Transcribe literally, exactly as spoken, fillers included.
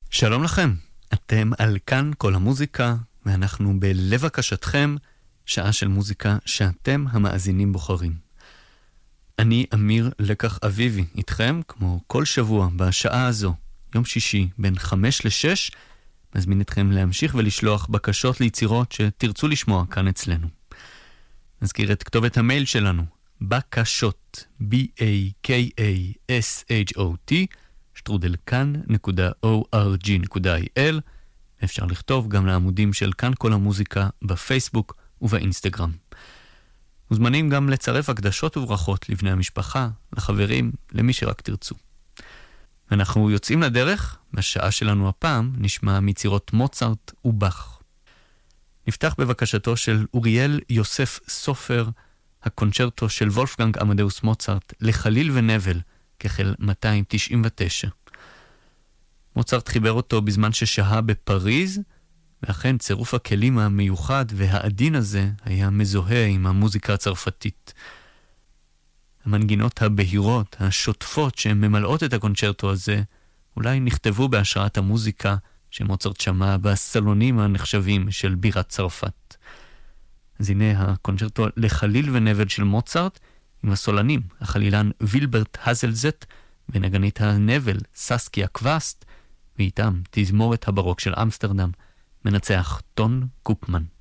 שלום לכם, אתם על כאן כל המוזיקה, ואנחנו בלב הקשתכם, שעה של מוזיקה שאתם המאזינים בוחרים. אני אמיר לקח אביבי, איתכם כמו כל שבוע בשעה הזו, יום שישי בין חמש לשש, מזמין אתכם להמשיך ולשלוח בקשות ליצירות שתרצו לשמוע כאן אצלנו. נזכיר את כתובת המייל שלנו, בקשות, b-a-k-a-s-h-o-t, שטרודל כאן נקודה או אר ג'י נקודה איי אל. אפשר לכתוב גם לעמודים של כאן כל המוזיקה בפייסבוק ובאינסטגרם. מוזמנים גם לצרף הקדשות וברכות לבני המשפחה, לחברים, למי שרק תרצו. אנחנו יוצאים לדרך, בשעה שלנו הפעם נשמע מיצירות מוצרט ובח. נפתח בבקשתו של אוריאל יוסף סופר, הקונצ'רטו של וולפגנג עמדאוס מוצרט לחליל ונבל, כחל מאתיים תשעים ותשע. מוצרט חיבר אותו בזמן ששהה בפריז, ואכן צירוף הכלים המיוחד והעדין הזה היה מזוהה עם המוזיקה הצרפתית. המנגינות הבהירות, השוטפות שממלאות את הקונצ'רטו הזה, אולי נכתבו בהשראת המוזיקה שמוצרט שמע בסלונים הנחשבים של בירת צרפת. אז הנה הקונצ'רטו לחליל ונבל של מוצרט, עם הסולנים, החלילן וילברט הזלזט, ונגנית הנבל ססקיה קווסט, ואיתם תזמורת הברוק של אמסטרדם, מנצח טון קופמן.